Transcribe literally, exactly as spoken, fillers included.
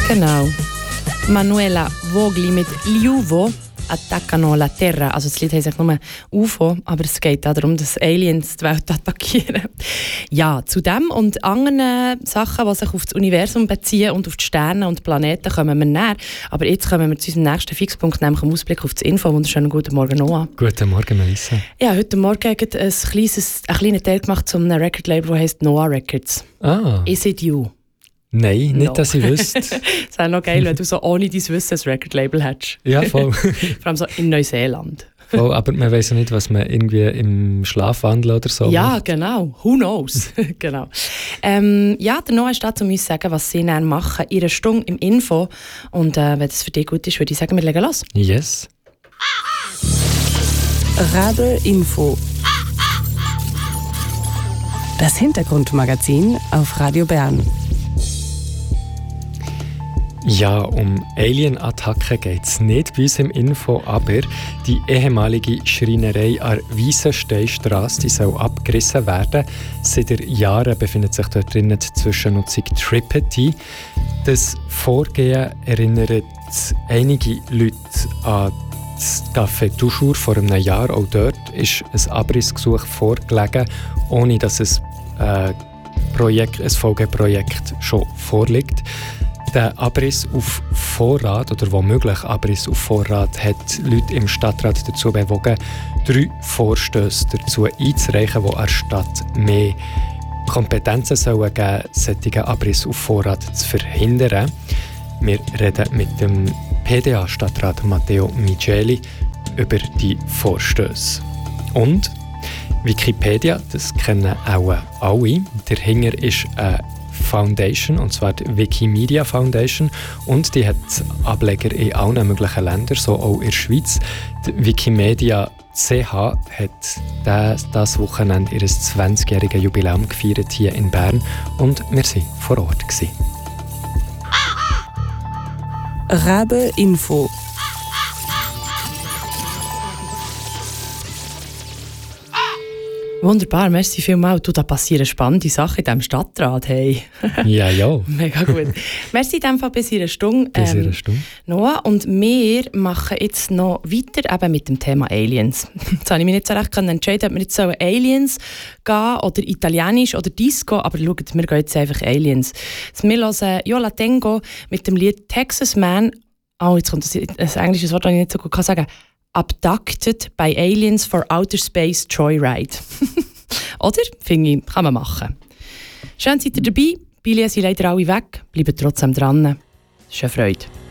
Genau. Manuela Vogli mit Liuvo attaccano la Terra. Also das Lied heisst nur U F O, aber es geht auch darum, dass Aliens die Welt attackieren. Ja, zu dem und anderen Sachen, die sich auf das Universum beziehen und auf die Sterne und Planeten, kommen wir näher. Aber jetzt kommen wir zu unserem nächsten Fixpunkt, nämlich im Ausblick auf das Info. Wunderschönen guten Morgen, Noah. Guten Morgen, Melissa. Ja, heute Morgen hat ein kleines, ein kleiner Teil gemacht zu einem Record-Label, das heisst Noah Records. Ah. Is it you? Nein, nicht, no. dass ich wüsste. Es wäre noch geil, wenn du so ohne dein Wissen ein Record-Label hättest. Ja, voll. Vor allem so in Neuseeland. Voll, aber man weiss ja nicht, was man irgendwie im Schlafwandel oder so Ja, macht. genau. Who knows? Genau. Ähm, ja, der Noah ist da, um uns zu sagen, was sie dann machen. Ihre Stunde im Info. Und äh, wenn das für dich gut ist, würde ich sagen, wir legen los. Yes. Radio Info. Das Hintergrundmagazin auf Radio Bern. Ja, um Alien-Attacken geht es nicht bei uns im Info, aber die ehemalige Schreinerei an der Wiesensteinstrasse, die soll abgerissen werden. Seit Jahren befindet sich dort drinnen die Zwischennutzung Tripeti. Das Vorgehen erinnert einige Leute an das Café Toujours vor einem Jahr. Auch dort ist ein Abrissgesuch vorgelegen, ohne dass ein, äh, Projekt, ein Folgeprojekt schon vorliegt. Der Abriss auf Vorrat oder womöglich Abriss auf Vorrat hat Leute im Stadtrat dazu bewogen, drei Vorstöße dazu einzureichen, die der Stadt mehr Kompetenzen sollen geben, solchen Abriss auf Vorrat zu verhindern. Wir reden mit dem P D A-Stadtrat Matteo Migeli über die Vorstöße. Und Wikipedia, das kennen auch alle. Dahinter ist eine Foundation, und zwar die Wikimedia Foundation, und die hat Ableger in allen möglichen Ländern, so auch in der Schweiz. Die Wikimedia C H hat das, das Wochenende ihr zwanzigjähriges Jubiläum gefeiert hier in Bern und wir waren vor Ort gewesen. Rabe Info. Wunderbar, merci vielmals. Du, da passieren spannende Sachen in diesem Stadtrat. Hey. Ja, ja. Mega gut. Merci in diesem Fall bis in einer Stunde. Bis in ähm, einer Stunde. Noah, und wir machen jetzt noch weiter eben mit dem Thema Aliens. Jetzt habe ich mich nicht so recht entscheiden, ob wir jetzt Aliens gehen oder Italienisch oder Disco, aber schaut, wir gehen jetzt einfach Aliens. Jetzt wir hören Yo La Tengo mit dem Lied Texas Man. Oh, jetzt kommt ein, ein englisches Wort, das ich nicht so gut sagen kann. Abducted by Aliens for Outer Space Joyride. Oder? Finde ich, kann man machen. Schön seid ihr dabei. Billy sind leider alle weg. Bleibt trotzdem dran. Das ist eine Freude.